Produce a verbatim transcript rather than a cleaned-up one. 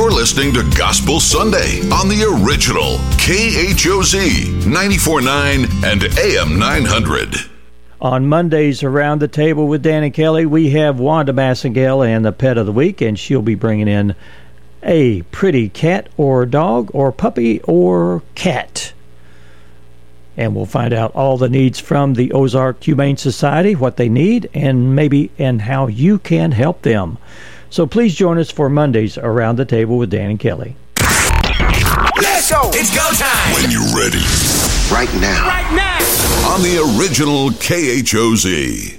You're listening to Gospel Sunday on the original K H O Z ninety-four point nine and A M nine hundred. On Mondays around the table with Dan and Kelly, we have Wanda Massengale and the Pet of the Week, and she'll be bringing in a pretty cat or dog or puppy or cat. And we'll find out all the needs from the Ozark Humane Society, what they need, and maybe and how you can help them. So please join us for Mondays around the table with Dan and Kelly. Let's go! It's go time! When you're ready. Right now. Right now! On the original K H O Z.